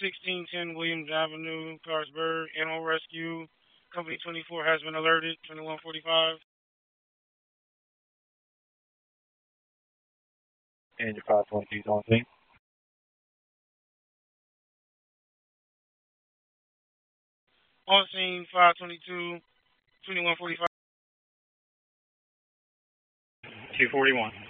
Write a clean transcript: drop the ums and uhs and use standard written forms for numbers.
1610 Williams Avenue, Carsburg. Animal Rescue. Company 24 has been alerted. 2145. And your 522 is on scene. On scene 522, 2145. 241.